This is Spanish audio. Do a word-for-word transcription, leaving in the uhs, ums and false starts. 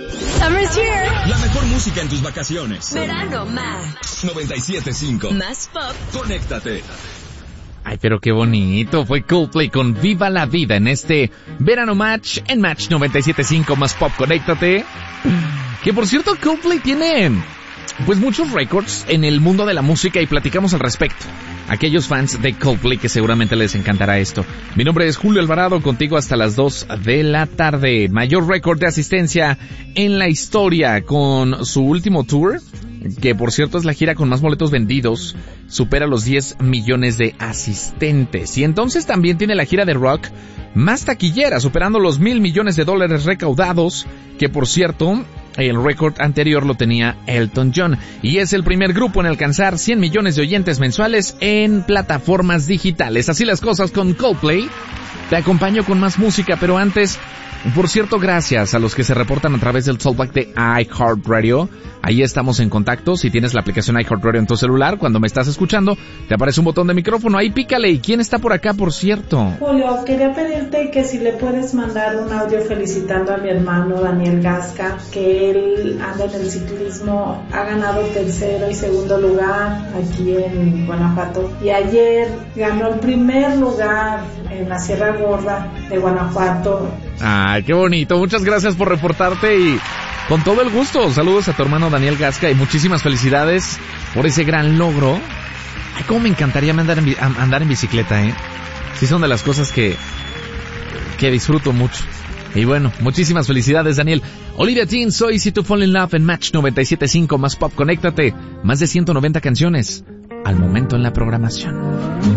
Summer's here. La mejor música en tus vacaciones. Verano Match. noventa y siete punto cinco. Más pop. Conéctate. Ay, pero qué bonito. Fue Coldplay con Viva la Vida en este Verano Match en Match noventa y siete punto cinco más pop. Conéctate. Que por cierto, Coldplay tiene pues muchos récords en el mundo de la música y platicamos al respecto. Aquellos fans de Coldplay que seguramente les encantará esto. Mi nombre es Julio Alvarado, contigo hasta las dos de la tarde. Mayor récord de asistencia en la historia con su último tour, que por cierto es la gira con más boletos vendidos, supera los diez millones de asistentes. Y entonces también tiene la gira de rock más taquillera, superando los mil millones de dólares recaudados, que por cierto, el récord anterior lo tenía Elton John. Y es el primer grupo en alcanzar cien millones de oyentes mensuales en plataformas digitales. Así las cosas con Coldplay. Te acompaño con más música, pero antes, por cierto, gracias a los que se reportan a través del Talkback de iHeartRadio. Ahí estamos en contacto. Si tienes la aplicación iHeartRadio en tu celular, cuando me estás escuchando, te aparece un botón de micrófono. Ahí pícale. ¿Y quién está por acá, por cierto? Julio, quería pedirte que si le puedes mandar un audio felicitando a mi hermano Daniel Gasca, que él anda en el ciclismo, ha ganado tercero y segundo lugar aquí en Guanajuato. Y ayer ganó el primer lugar en la Sierra Gorda de Guanajuato. Ay, qué bonito. Muchas gracias por reportarte y con todo el gusto. Saludos a tu hermano Daniel Gasca y muchísimas felicidades por ese gran logro. Ay, cómo me encantaría andar en, andar en bicicleta, ¿eh? Sí, son de las cosas que, que disfruto mucho. Y bueno, muchísimas felicidades, Daniel. Olivia Dean, soy Si To Fall In Love en Match noventa y siete punto cinco más pop. Conéctate. Más de ciento noventa canciones al momento en la programación.